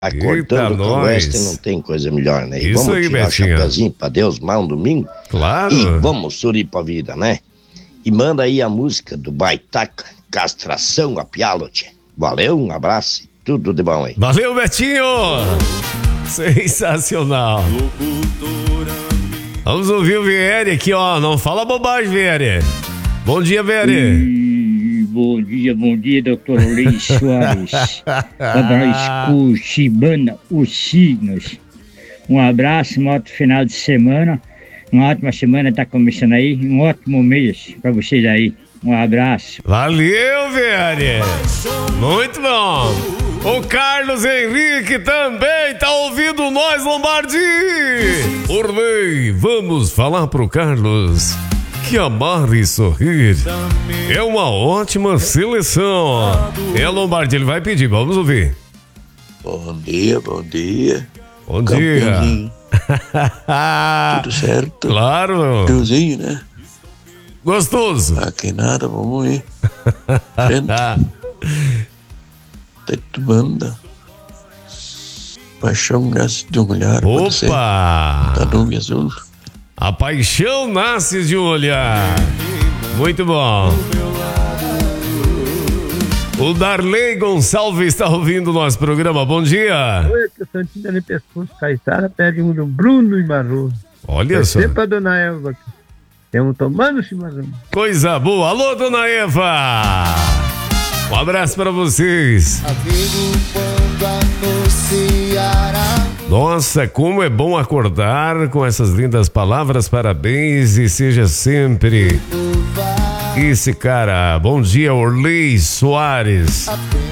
Acordando com o Oeste não tem coisa melhor, né? E isso vamos aí, tirar Betinho. o chapeuzinho pra Deus mais um domingo. Claro. E vamos surir pra vida, né? E manda aí a música do Baitaca, Castração a Pialote. Valeu, um abraço e tudo de bom aí. Valeu, Betinho! Sensacional. Vamos ouvir o Vieri aqui, ó. Não fala bobagem, Vieri. Bom dia, Vieri. Bom dia, doutor Luiz Soares. Abraço Cuxibana, os signos. Um abraço, um ótimo final de semana. Uma ótima semana tá começando aí. Um ótimo mês pra vocês aí. Um abraço. Valeu, Vieri. Muito bom. O Carlos Henrique também tá ouvindo nós, Lombardi. Orley, vamos falar pro Carlos que amar e sorrir é uma ótima seleção. É, Lombardi, ele vai pedir, vamos ouvir. Bom dia. Bom dia. Tudo certo? Claro. Friozinho, né? Gostoso. Aqui nada, vamos ir. Teto banda. Paixão nasce de um olhar. Opa! Da nuvem azul. A paixão nasce de um olhar. Muito bom. O Darley Gonçalves está ouvindo o nosso programa. Bom dia. Oi, que o Santinho de Pescoço Caetara pede um do Bruno e Barroso. Olha só. Sempre a dona Eva aqui. Estamos tomando chimarrão. Coisa boa. Alô, dona Eva. Um abraço para vocês. Nossa, como é bom acordar com essas lindas palavras. Parabéns e seja sempre esse cara. Bom dia, Orley Soares.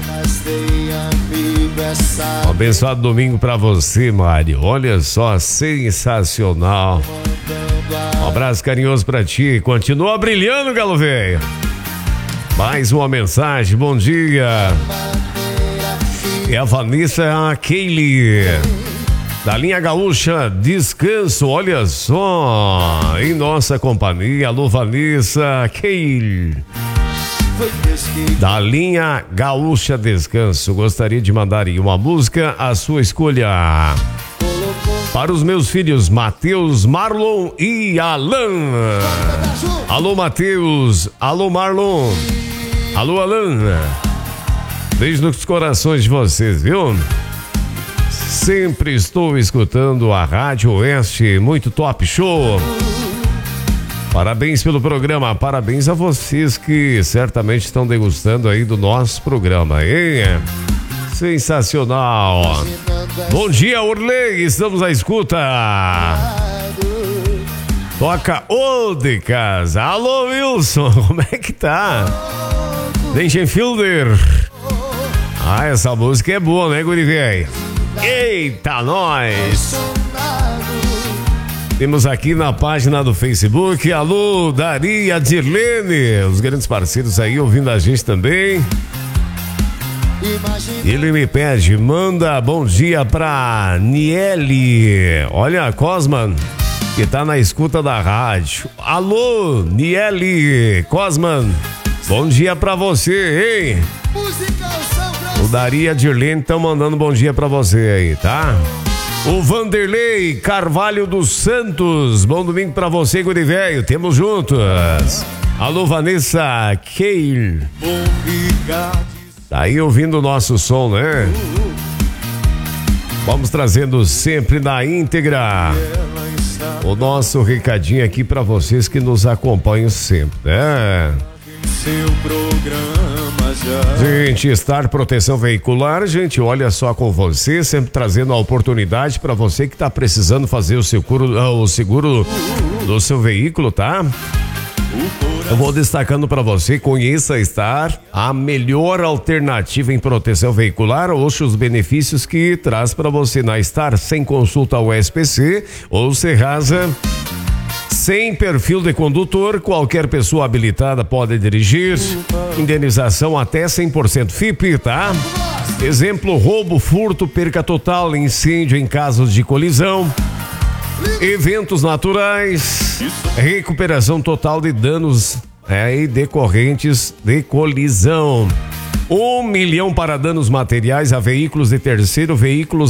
Um abençoado domingo pra você, Mário. Olha só, sensacional. Um abraço carinhoso pra ti. Continua brilhando, Galo Velho. Mais uma mensagem, bom dia. É a Vanessa Keili, da linha Gaúcha Descanso, olha só, em nossa companhia. Alô, Vanessa Keili, da linha Gaúcha Descanso. Gostaria de mandar aí uma música, a sua escolha. Para os meus filhos, Matheus, Marlon e Alan. Alô, Matheus. Alô, Marlon. Alô, Alan. Beijo nos corações de vocês, viu? Sempre estou escutando a Rádio Oeste. Muito top, show. Parabéns pelo programa. Parabéns a vocês que certamente estão degustando aí do nosso programa, hein? Sensacional. Bom dia, Orley. Estamos à escuta. Toca o de casa. Alô, Wilson. Como é que tá? Dengenfielder. Ah, essa música é boa, né, guri velho? Eita, nós! Temos aqui na página do Facebook. Alô, Dari e Adirlene, os grandes parceiros aí ouvindo a gente também. Ele me pede, manda bom dia pra Niele. Olha, Cosman, que tá na escuta da rádio. Alô, Niele, Cosman, bom dia pra você, hein? O Dari e a Dirlene estão mandando bom dia pra você aí, tá? O Vanderlei Carvalho dos Santos, bom domingo pra você, guri velho, temos juntos. Alô, Vanessa Keil. Tá aí ouvindo o nosso som, né? Vamos trazendo sempre na íntegra o nosso recadinho aqui pra vocês que nos acompanham sempre, né? Seu programa já. Gente, Star Proteção Veicular, gente, olha só com você, sempre trazendo a oportunidade para você que tá precisando fazer o seguro do seu veículo, tá? Eu vou destacando para você, conheça a Star, a melhor alternativa em proteção veicular. Ouça os benefícios que traz para você na Star, sem consulta ao SPC ou Serrasa. Sem perfil de condutor, qualquer pessoa habilitada pode dirigir. Indenização até 100% FIP, tá? Exemplo, roubo, furto, perca total, incêndio em casos de colisão. Eventos naturais, recuperação total de danos decorrentes de colisão. 1 milhão para danos materiais a veículos de terceiro, veículos